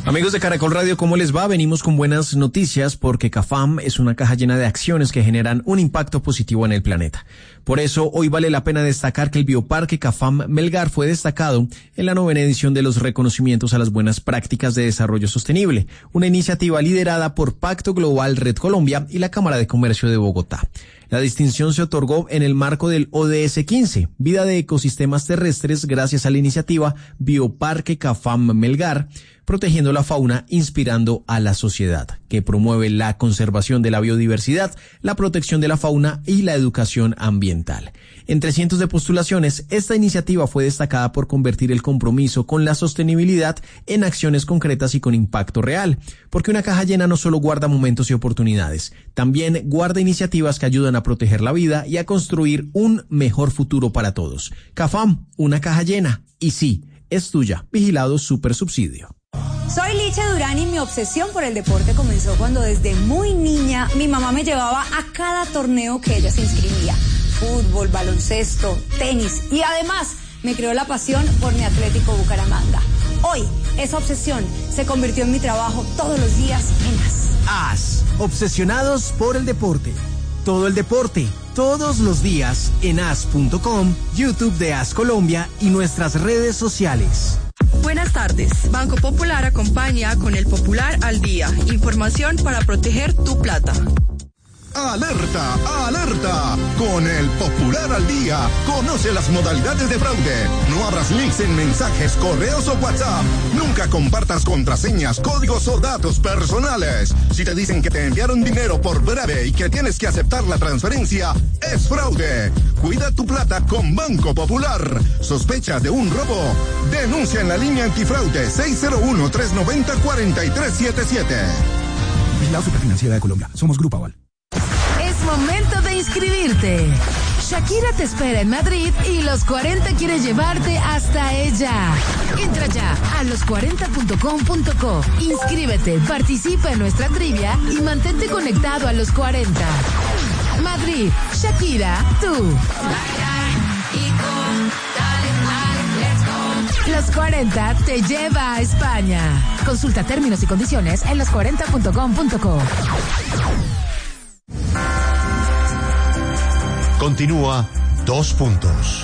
Amigos de Caracol Radio, ¿cómo les va? Venimos con buenas noticias porque CAFAM es una caja llena de acciones que generan un impacto positivo en el planeta. Por eso, hoy vale la pena destacar que el Bioparque CAFAM Melgar fue destacado en la 9ª edición de los reconocimientos a las buenas prácticas de desarrollo sostenible, una iniciativa liderada por Pacto Global Red Colombia y la Cámara de Comercio de Bogotá. La distinción se otorgó en el marco del ODS 15, Vida de Ecosistemas Terrestres, gracias a la iniciativa Bioparque CAFAM Melgar, protegiendo la fauna, inspirando a la sociedad, que promueve la conservación de la biodiversidad, la protección de la fauna y la educación ambiental. Entre cientos de postulaciones, esta iniciativa fue destacada por convertir el compromiso con la sostenibilidad en acciones concretas y con impacto real, porque una caja llena no solo guarda momentos y oportunidades, también guarda iniciativas que ayudan a proteger la vida y a construir un mejor futuro para todos. CAFAM, una caja llena, y sí, es tuya. Vigilado Supersubsidio. Soy Licha Durán y mi obsesión por el deporte comenzó cuando desde muy niña mi mamá me llevaba a cada torneo que ella se inscribía. Fútbol, baloncesto, tenis y además me creó la pasión por mi Atlético Bucaramanga. Hoy, esa obsesión se convirtió en mi trabajo todos los días en AS. AS, obsesionados por el deporte. Todo el deporte, todos los días en as.com, YouTube de AS Colombia y nuestras redes sociales. Buenas tardes. Banco Popular acompaña con el Popular al Día. Información para proteger tu plata. ¡Alerta! ¡Alerta! Con el Popular al Día, conoce las modalidades de fraude. No abras links en mensajes, correos o WhatsApp. Nunca compartas contraseñas, códigos o datos personales. Si te dicen que te enviaron dinero por breve y que tienes que aceptar la transferencia, es fraude. Cuida tu plata con Banco Popular. ¿Sospechas de un robo? Denuncia en la línea antifraude 601-390-4377. Vigilado Superfinanciera de Colombia. Somos Grupo Aval. Es momento de inscribirte. Shakira te espera en Madrid y Los 40 quiere llevarte hasta ella. Entra ya a los40.com.co. Inscríbete, participa en nuestra trivia y mantente conectado a Los 40. Madrid, Shakira, tú. Los 40 te lleva a España. Consulta términos y condiciones en los40.com.co. Continúa 2 puntos.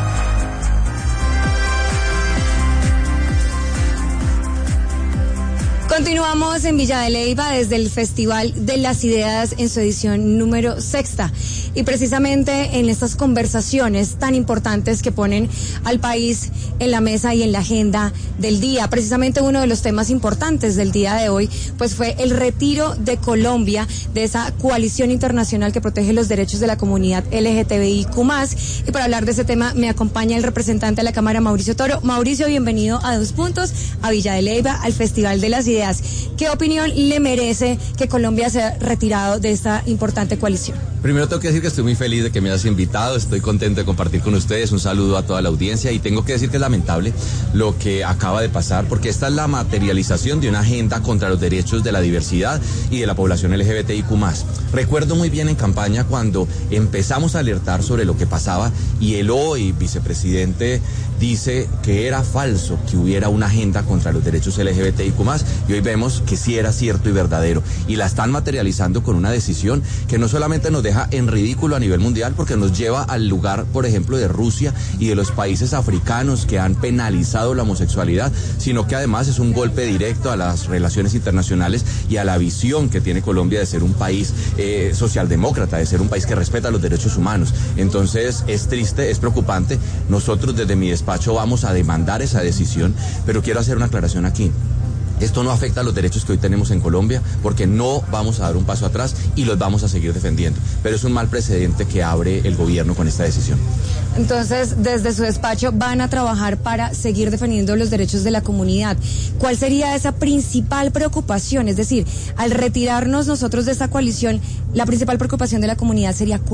Continuamos en Villa de Leyva desde el Festival de las Ideas en su edición número 6. Y precisamente en estas conversaciones tan importantes que ponen al país en la mesa y en la agenda del día. Precisamente uno de los temas importantes del día de hoy pues fue el retiro de Colombia de esa coalición internacional que protege los derechos de la comunidad LGTBIQ+. Y para hablar de ese tema me acompaña el representante de la Cámara, Mauricio Toro. Mauricio, bienvenido a 2 puntos, a Villa de Leyva, al Festival de las Ideas. ¿Qué opinión le merece que Colombia sea retirado de esta importante coalición? Primero tengo que decir que estoy muy feliz de que me hayas invitado, estoy contento de compartir con ustedes, un saludo a toda la audiencia y tengo que decir que es lamentable lo que acaba de pasar porque esta es la materialización de una agenda contra los derechos de la diversidad y de la población LGBTIQ+. Recuerdo muy bien en campaña cuando empezamos a alertar sobre lo que pasaba y el hoy vicepresidente dice que era falso que hubiera una agenda contra los derechos LGBTIQ+, y hoy vemos que sí era cierto y verdadero, y la están materializando con una decisión que no solamente nos deja en ridículo a nivel mundial, porque nos lleva al lugar, por ejemplo, de Rusia y de los países africanos que han penalizado la homosexualidad, sino que además es un golpe directo a las relaciones internacionales y a la visión que tiene Colombia de ser un país socialdemócrata, de ser un país que respeta los derechos humanos. Entonces es triste, es preocupante. Nosotros desde mi despacho vamos a demandar esa decisión, pero quiero hacer una aclaración aquí. Esto no afecta a los derechos que hoy tenemos en Colombia porque no vamos a dar un paso atrás y los vamos a seguir defendiendo. Pero es un mal precedente que abre el gobierno con esta decisión. Entonces, desde su despacho van a trabajar para seguir defendiendo los derechos de la comunidad. ¿Cuál sería esa principal preocupación? Es decir, al retirarnos nosotros de esta coalición, la principal preocupación de la comunidad sería ¿cuál?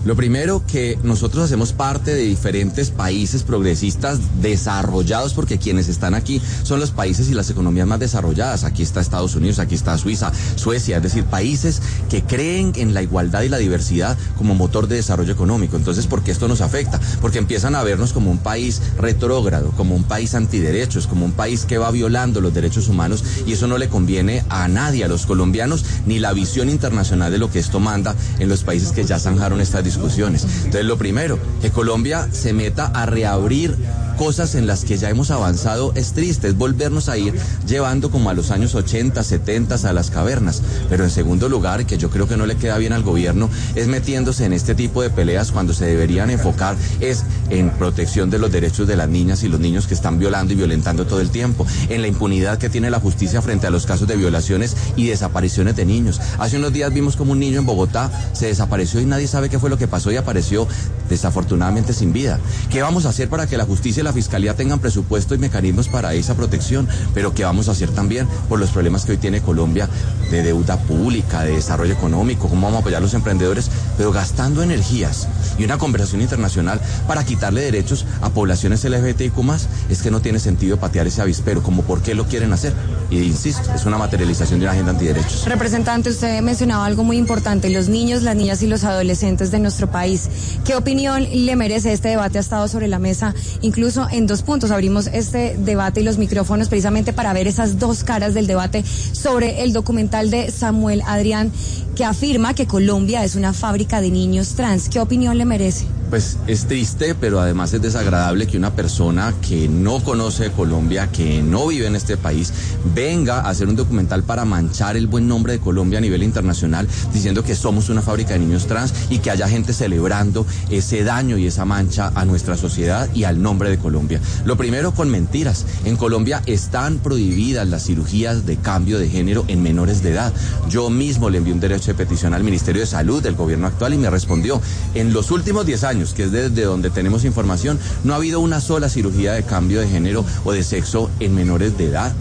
Lo primero, que nosotros hacemos parte de diferentes países progresistas desarrollados, porque quienes están aquí son los países y las economías más desarrolladas. Aquí está Estados Unidos, aquí está Suiza, Suecia, es decir, países que creen en la igualdad y la diversidad como motor de desarrollo económico. Entonces, ¿por qué esto nos afecta? Porque empiezan a vernos como un país retrógrado, como un país antiderechos, como un país que va violando los derechos humanos, y eso no le conviene a nadie, a los colombianos, ni la visión internacional de lo que esto manda en los países que ya zanjaron estas discusiones. Entonces, lo primero, que Colombia se meta a reabrir cosas en las que ya hemos avanzado es triste, es volvernos a ir llevando como a los años 80, 70 a las cavernas. Pero en segundo lugar, que yo creo que no le queda bien al gobierno, es metiéndose en este tipo de peleas cuando se deberían enfocar es en protección de los derechos de las niñas y los niños que están violando y violentando todo el tiempo, en la impunidad que tiene la justicia frente a los casos de violaciones y desapariciones de niños. Hace unos días vimos como un niño en Bogotá se desapareció y nadie sabe qué fue lo que pasó y apareció desafortunadamente sin vida. ¿Qué vamos a hacer para que la justicia y la fiscalía tengan presupuesto y mecanismos para esa protección? Pero ¿qué vamos a hacer también por los problemas que hoy tiene Colombia de deuda pública, de desarrollo económico? ¿Cómo vamos a apoyar a los emprendedores? Pero gastando energías y una conversación internacional para quitarle derechos a poblaciones LGBTIQ+, es que no tiene sentido patear ese avispero, como por qué lo quieren hacer. Y insisto, es una materialización de una agenda antiderechos. Representante, usted mencionaba algo muy importante, los niños, las niñas y los adolescentes de nuestro país. ¿Qué opinión le merece este debate? Ha estado sobre la mesa, incluso en 2 puntos. Abrimos este debate y los micrófonos precisamente para ver esas 2 caras del debate sobre el documental de Samuel Adrián, que afirma que Colombia es una fábrica de niños trans. ¿Qué opinión le merece? Pues es triste, pero además es desagradable que una persona que no conoce Colombia, que no vive en este país, venga a hacer un documental para manchar el buen nombre de Colombia a nivel internacional, diciendo que somos una fábrica de niños trans, y que haya gente celebrando ese daño y esa mancha a nuestra sociedad y al nombre de Colombia. Lo primero, con mentiras. En Colombia están prohibidas las cirugías de cambio de género en menores de edad. Yo mismo le envié un derecho de petición al Ministerio de Salud del gobierno actual y me respondió: en los últimos 10 años, que es desde donde tenemos información, no ha habido una sola cirugía de cambio de género o de sexo en menores de edad.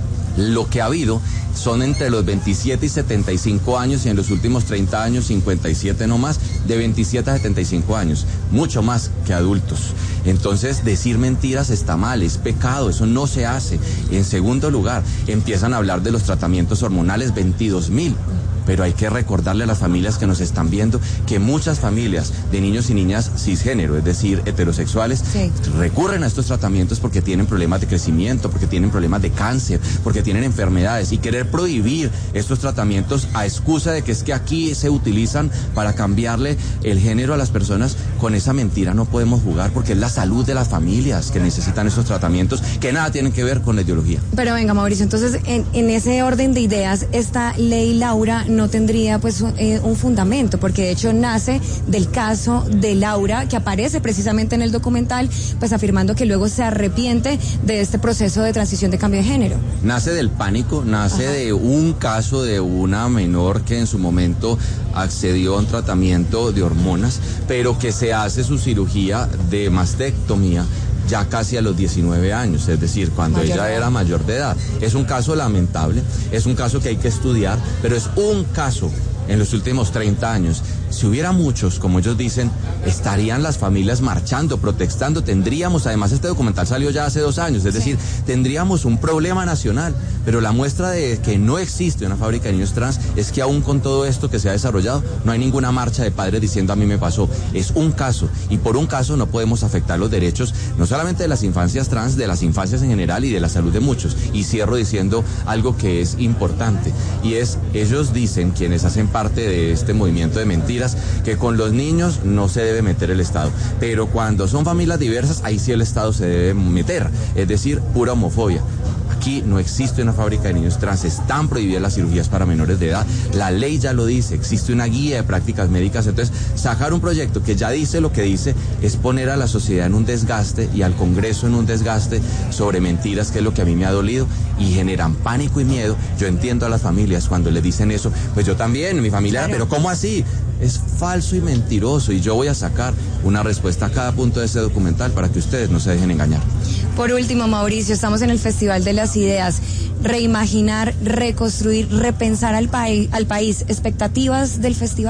Lo que ha habido son entre los 27 y 75 años, y en los últimos 30 años 57 no más, de 27 a 75 años, mucho más que adultos. Entonces, decir mentiras está mal, es pecado, eso no se hace. En segundo lugar, empiezan a hablar de los tratamientos hormonales, 22.000. Pero hay que recordarle a las familias que nos están viendo que muchas familias de niños y niñas cisgénero, es decir, heterosexuales, sí, recurren a estos tratamientos porque tienen problemas de crecimiento, porque tienen problemas de cáncer, porque tienen enfermedades, y querer prohibir estos tratamientos a excusa de que es que aquí se utilizan para cambiarle el género a las personas, con esa mentira no podemos jugar, porque es la salud de las familias que necesitan estos tratamientos, que nada tienen que ver con la ideología. Pero venga, Mauricio, entonces en ese orden de ideas, esta ley Laura no tendría pues un fundamento, porque de hecho nace del caso de Laura, que aparece precisamente en el documental, pues afirmando que luego se arrepiente de este proceso de transición de cambio de género. Nace del pánico, nace de un caso de una menor que en su momento accedió a un tratamiento de hormonas, pero que se hace su cirugía de mastectomía ya casi a los 19 años, es decir, cuando ella era mayor de edad. Es un caso lamentable, es un caso que hay que estudiar, pero es un caso en los últimos 30 años. Si hubiera muchos, como ellos dicen, estarían las familias marchando, protestando, tendríamos, además este documental salió ya hace 2 años, es decir, tendríamos un problema nacional, pero la muestra de que no existe una fábrica de niños trans es que aún con todo esto que se ha desarrollado, no hay ninguna marcha de padres diciendo a mí me pasó. Es un caso, y por un caso no podemos afectar los derechos, no solamente de las infancias trans, de las infancias en general y de la salud de muchos. Y cierro diciendo algo que es importante, y es, ellos dicen, quienes hacen parte de este movimiento de mentiras, que con los niños no se debe meter el Estado, pero cuando son familias diversas, ahí sí el Estado se debe meter, es decir, pura homofobia. Aquí no existe una fábrica de niños trans, están prohibidas las cirugías para menores de edad, la ley ya lo dice, existe una guía de prácticas médicas. Entonces, sacar un proyecto que ya dice lo que dice es poner a la sociedad en un desgaste y al Congreso en un desgaste sobre mentiras, que es lo que a mí me ha dolido, y generan pánico y miedo. Yo entiendo a las familias cuando les dicen eso, pues yo también, mi familia, claro. Pero ¿cómo así? Es falso y mentiroso, y yo voy a sacar una respuesta a cada punto de ese documental para que ustedes no se dejen engañar. Por último, Mauricio, estamos en el Festival de las Ideas. Reimaginar, reconstruir, repensar al país. ¿Expectativas del festival?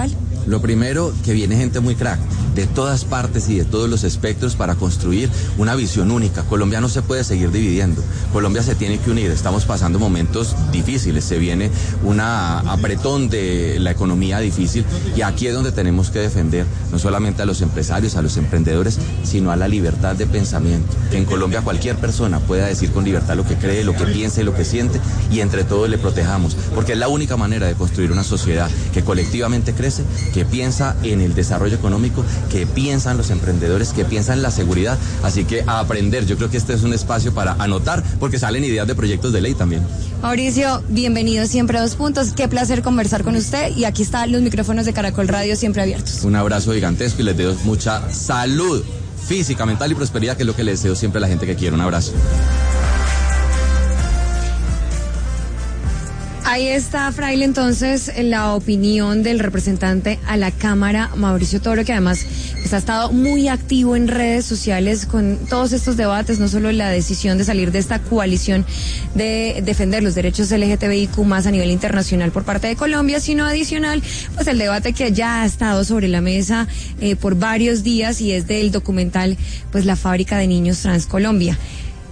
Lo primero, que viene gente muy crack, de todas partes y de todos los espectros para construir una visión única. Colombia no se puede seguir dividiendo. Colombia se tiene que unir. Estamos pasando momentos difíciles. Se viene una apretón de la economía difícil y aquí es donde tenemos que defender no solamente a los empresarios, a los emprendedores, sino a la libertad de pensamiento. Que en Colombia cualquier persona pueda decir con libertad lo que cree, lo que piensa y lo que siente, y entre todos le protejamos, porque es la única manera de construir una sociedad que colectivamente crece, que piensa en el desarrollo económico, que piensa en los emprendedores, que piensa en la seguridad. Así que a aprender. Yo creo que este es un espacio para anotar, porque salen ideas de proyectos de ley también. Mauricio, bienvenido siempre a 2 Puntos. Qué placer conversar con usted, y aquí están los micrófonos de Caracol Radio siempre abiertos. Un abrazo gigantesco y les deseo mucha salud física, mental y prosperidad, que es lo que les deseo siempre a la gente que quiere. Un abrazo. Ahí está, Fraile, entonces, la opinión del representante a la Cámara, Mauricio Toro, que además pues, ha estado muy activo en redes sociales con todos estos debates, no solo la decisión de salir de esta coalición de defender los derechos LGTBIQ más a nivel internacional por parte de Colombia, sino adicional, pues el debate que ya ha estado sobre la mesa por varios días, y es del documental, pues la fábrica de niños trans Colombia.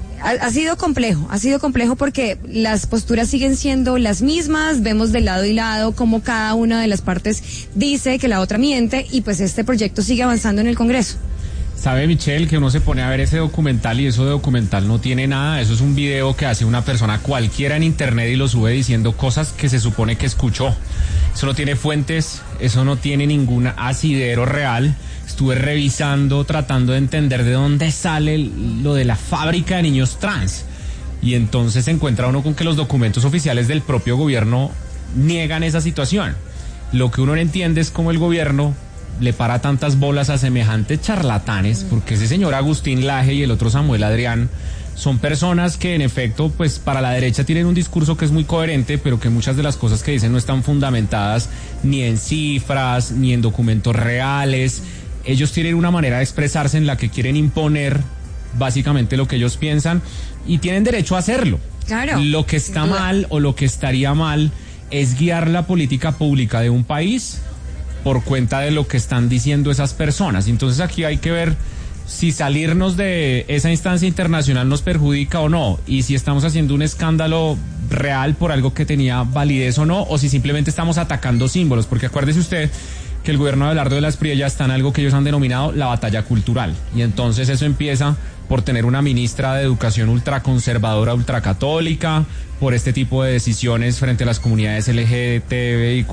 Ha sido complejo porque las posturas siguen siendo las mismas, vemos de lado y lado como cada una de las partes dice que la otra miente, y pues este proyecto sigue avanzando en el Congreso. Sabe, Michelle, que uno se pone a ver ese documental y eso de documental no tiene nada. Eso es un video que hace una persona cualquiera en internet y lo sube diciendo cosas que se supone que escuchó. Eso no tiene fuentes, eso no tiene ningún asidero real. Estuve revisando, tratando de entender de dónde sale lo de la fábrica de niños trans. Y entonces se encuentra uno con que los documentos oficiales del propio gobierno niegan esa situación. Lo que uno no entiende es cómo el gobierno le para tantas bolas a semejantes charlatanes, porque ese señor Agustín Laje y el otro Samuel Adrián son personas que en efecto, pues para la derecha tienen un discurso que es muy coherente, pero que muchas de las cosas que dicen no están fundamentadas ni en cifras, ni en documentos reales. Ellos tienen una manera de expresarse en la que quieren imponer básicamente lo que ellos piensan, y tienen derecho a hacerlo. Claro. Lo que está mal o lo que estaría mal es guiar la política pública de un país por cuenta de lo que están diciendo esas personas. Entonces aquí hay que ver si salirnos de esa instancia internacional nos perjudica o no, y si estamos haciendo un escándalo real por algo que tenía validez o no, o si simplemente estamos atacando símbolos, porque acuérdese usted que el gobierno de Abelardo de la Espriella está en algo que ellos han denominado la batalla cultural, y entonces eso empieza por tener una ministra de educación ultraconservadora, ultracatólica, por este tipo de decisiones frente a las comunidades LGTBIQ+,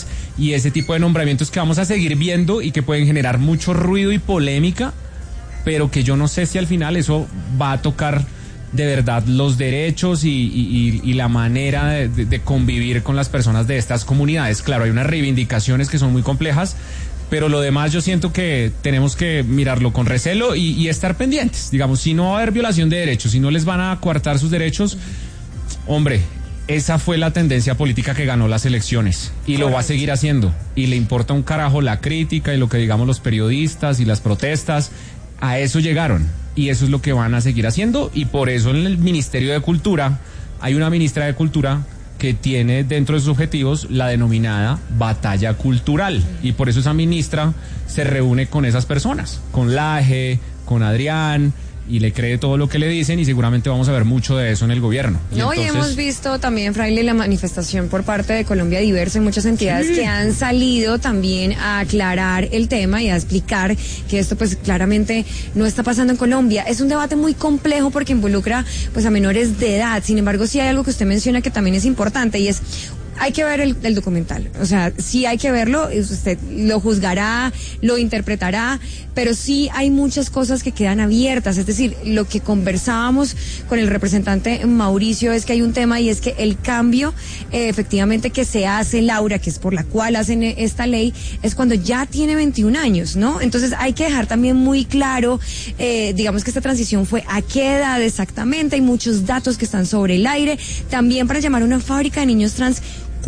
y ese tipo de nombramientos que vamos a seguir viendo y que pueden generar mucho ruido y polémica, pero que yo no sé si al final eso va a tocar de verdad los derechos y la manera de convivir con las personas de estas comunidades. Claro, hay unas reivindicaciones que son muy complejas, pero lo demás yo siento que tenemos que mirarlo con recelo y estar pendientes. Digamos, si no va a haber violación de derechos, si no les van a coartar sus derechos, hombre, esa fue la tendencia política que ganó las elecciones y lo va a seguir haciendo, y le importa un carajo la crítica y lo que digamos los periodistas y las protestas. A eso llegaron y eso es lo que van a seguir haciendo, y por eso en el Ministerio de Cultura hay una ministra de Cultura que tiene dentro de sus objetivos la denominada batalla cultural, y por eso esa ministra se reúne con esas personas, con Laje, con Adrián, y le cree todo lo que le dicen, y seguramente vamos a ver mucho de eso en el gobierno. Y hemos visto también, Fraile, la manifestación por parte de Colombia Diversa y muchas entidades que han salido también a aclarar el tema y a explicar que esto pues claramente no está pasando en Colombia. Es un debate muy complejo porque involucra pues a menores de edad. Sin embargo, sí hay algo que usted menciona que también es importante, y es: hay que ver el documental, o sea, sí hay que verlo, usted lo juzgará, lo interpretará, pero sí hay muchas cosas que quedan abiertas. Es decir, lo que conversábamos con el representante Mauricio es que hay un tema, y es que el cambio efectivamente que se hace, Laura, que es por la cual hacen esta ley, es cuando ya tiene 21 años, ¿no? Entonces hay que dejar también muy claro, digamos que esta transición fue a qué edad exactamente. Hay muchos datos que están sobre el aire, también para llamar a una fábrica de niños trans.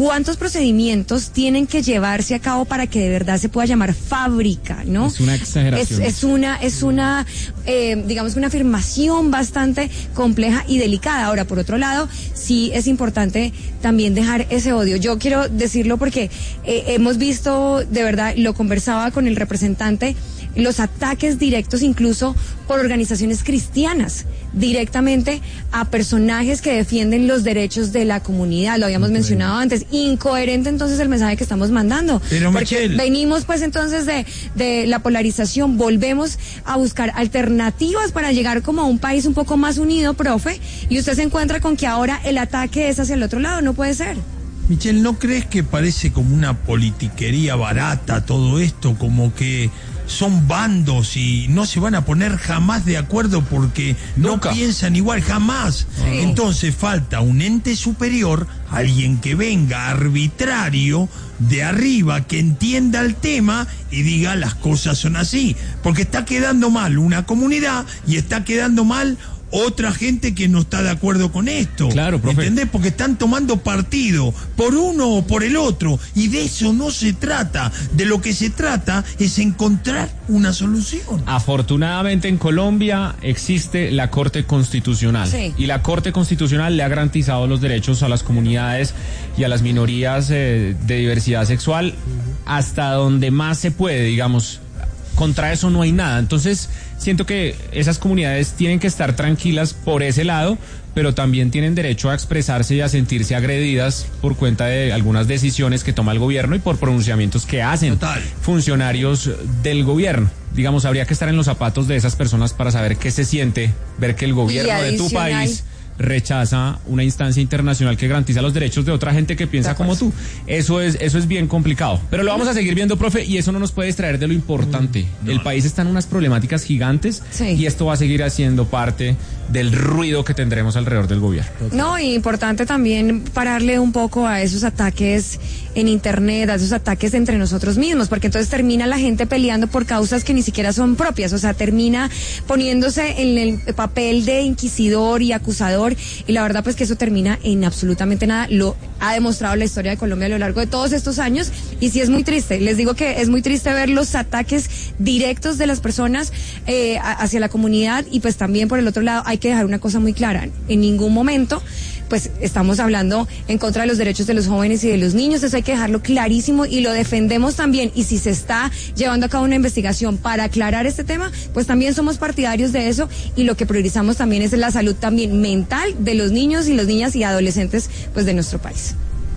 ¿cuántos procedimientos tienen que llevarse a cabo para que de verdad se pueda llamar fábrica, ¿no? Es una exageración. Es una digamos, una afirmación bastante compleja y delicada. Ahora, por otro lado, sí es importante también dejar ese odio. Yo quiero decirlo porque hemos visto, de verdad, lo conversaba con el representante, los ataques directos incluso por organizaciones cristianas, directamente a personajes que defienden los derechos de la comunidad. Lo habíamos mencionado antes. Incoherente entonces el mensaje que estamos mandando. Pero porque Michelle, venimos pues entonces de la polarización, volvemos a buscar alternativas para llegar como a un país un poco más unido, profe, y usted se encuentra con que ahora el ataque es hacia el otro lado. No puede ser. Michelle, ¿no crees que parece como una politiquería barata todo esto? Como que son bandos y no se van a poner jamás de acuerdo porque Nunca. no piensan igual, jamás. Sí. Entonces falta un ente superior, alguien que venga arbitrario de arriba, que entienda el tema y diga las cosas son así. Porque está quedando mal una comunidad y está quedando mal otra gente que no está de acuerdo con esto. Claro, profe. ¿Entendés? Porque están tomando partido por uno o por el otro. Y de eso no se trata. De lo que se trata es encontrar una solución. Afortunadamente en Colombia existe la Corte Constitucional. Sí. Y la Corte Constitucional le ha garantizado los derechos a las comunidades y a las minorías de diversidad sexual hasta donde más se puede, digamos. Contra eso no hay nada. Entonces, siento que esas comunidades tienen que estar tranquilas por ese lado, pero también tienen derecho a expresarse y a sentirse agredidas por cuenta de algunas decisiones que toma el gobierno y por pronunciamientos que hacen funcionarios del gobierno. Digamos, habría que estar en los zapatos de esas personas para saber qué se siente ver que el gobierno de tu país rechaza una instancia internacional que garantiza los derechos de otra gente que piensa como tú. Eso es bien complicado. Pero lo vamos a seguir viendo, profe, y eso no nos puede distraer de lo importante. El país está en unas problemáticas gigantes y esto va a seguir haciendo parte del ruido que tendremos alrededor del gobierno. No, y importante también pararle un poco a esos ataques en internet, a esos ataques entre nosotros mismos, porque entonces termina la gente peleando por causas que ni siquiera son propias, o sea, termina poniéndose en el papel de inquisidor y acusador, y la verdad pues que eso termina en absolutamente nada. Lo ha demostrado la historia de Colombia a lo largo de todos estos años, y sí es muy triste, les digo que es muy triste ver los ataques directos de las personas hacia la comunidad, y pues también por el otro lado hay que dejar una cosa muy clara: en ningún momento pues estamos hablando en contra de los derechos de los jóvenes y de los niños. Eso hay que dejarlo clarísimo y lo defendemos también. Y si se está llevando a cabo una investigación para aclarar este tema, pues también somos partidarios de eso, y lo que priorizamos también es la salud también mental de los niños y las niñas y adolescentes pues de nuestro país.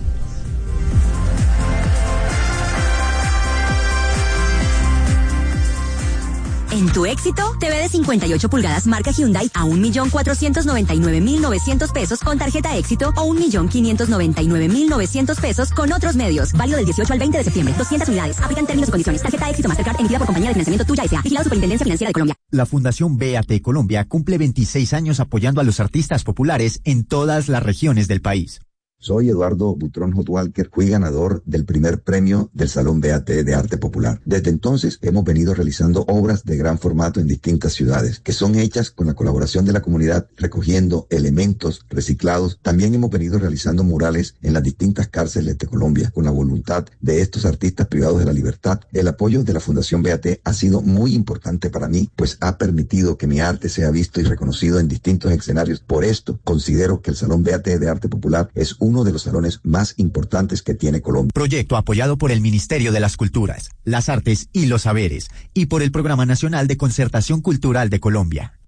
En tu éxito, TV de 58 pulgadas marca Hyundai a 1.499.900 pesos con tarjeta éxito o 1.599.900 pesos con otros medios. Válido del 18 al 20 de septiembre. 200 unidades. Aplican términos y condiciones. Tarjeta éxito Mastercard emitida por Compañía de Financiamiento Tuya S.A. Vigilado Superintendencia Financiera de Colombia. La Fundación BAT Colombia cumple 26 años apoyando a los artistas populares en todas las regiones del país. Soy Eduardo Butrón Hot Walker, fui ganador del primer premio del Salón BAT de Arte Popular. Desde entonces hemos venido realizando obras de gran formato en distintas ciudades, que son hechas con la colaboración de la comunidad, recogiendo elementos reciclados. También hemos venido realizando murales en las distintas cárceles de Colombia, con la voluntad de estos artistas privados de la libertad. El apoyo de la Fundación BAT ha sido muy importante para mí, pues ha permitido que mi arte sea visto y reconocido en distintos escenarios. Por esto, considero que el Salón BAT de Arte Popular es uno de los salones más importantes que tiene Colombia. Proyecto apoyado por el Ministerio de las Culturas, las Artes y los Saberes y por el Programa Nacional de Concertación Cultural de Colombia.